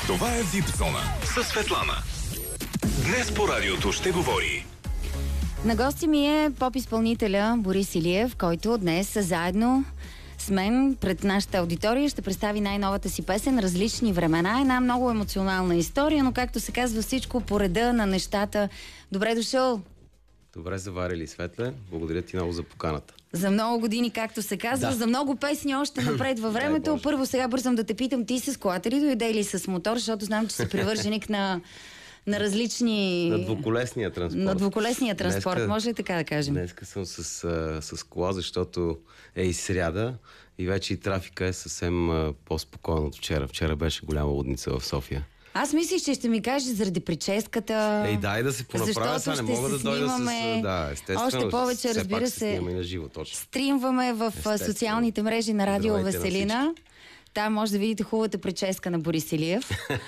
Това е Випзона със Светлана. Днес по радиото ще говори. На гости ми е поп-изпълнителя Борис Илиев, който днес заедно с мен пред нашата аудитория ще представи най-новата си песен "Различни времена". Една много емоционална история, но както се казва, всичко по реда на нещата. Добре дошъл! Добре заварили, Светле. Благодаря ти много за поканата. За много години, както се казва, за много песни още напред във времето. Първо сега бързам да те питам, ти с колата ли дойде или с мотор, защото знам, че си привърженик на различни... На двуколесния транспорт. На двуколесния транспорт, може ли така да кажем? Днеска съм с кола, защото е и сряда и вече и трафика е съвсем по-спокойно от вчера. Вчера беше голяма лудница в София. Аз мислих, че ще ми кажеш заради прическата. Дай да се понаправя, сега не мога да дойда с... Да, естествено. Още повече, разбира се, на живо, точно. Стримваме в социалните мрежи на Радио Веселина. Там може да видите хубавата прическа на Борис Илиев.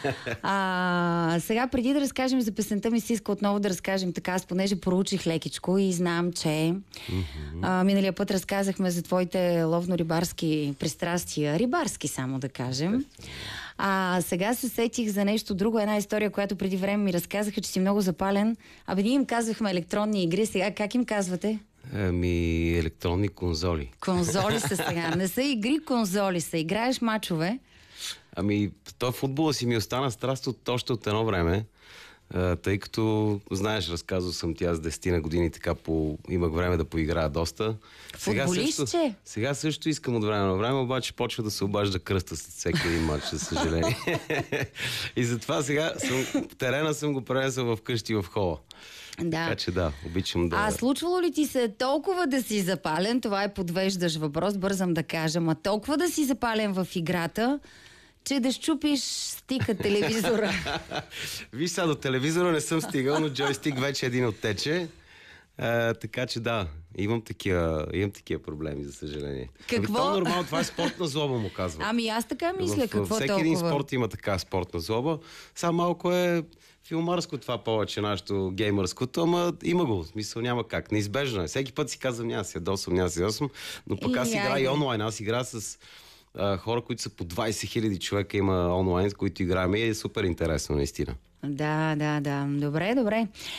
Сега, преди да разкажем за песента ми, си иска отново да разкажем така, аз понеже проучих лекичко и знам, че миналия път разказахме за твоите ловно-рибарски пристрастия. Рибарски, само да кажем. Сега се сетих за нещо друго. Една история, която преди време ми разказаха, че си много запален. Ние им казвахме електронни игри. Сега как им казвате? Електронни конзоли. Конзоли са сега. Не са игри, конзоли са. Играеш мачове. Той футбола си ми остана страст още от едно време. Тъй като, знаеш, разказвал съм ти аз 10 на години, така имах време да поиграя доста. Футболистче? Сега също искам от време на време, обаче почва да се обажда кръста след всеки един матч, за съжаление. И затова сега терена съм го пренесъл в къщи в хола. Да. Така че обичам да... Случвало ли ти се толкова да си запален, това е подвеждащ въпрос, бързам да кажа, толкова да си запален в играта, че да щупиш стика телевизора? Виж, сега до телевизора не съм стигал, но джойстик вече един оттече. Така че имам такива проблеми, за съжаление. Какво? Това е нормално, това е спортна злоба, му казвам. Аз така мисля, какво толкова? Всеки един спорт има така спортна злоба. Само малко е филмарско това повече, нашето геймърското, ама има го, в смисъл няма как. Неизбежно е. Всеки път си казвам, няма си ядосвам, но пък аз играя и онлайн. Аз играя с хора, които са по 20 000 човека има онлайн, с които играем и е супер интересно, наистина. Да. Добре.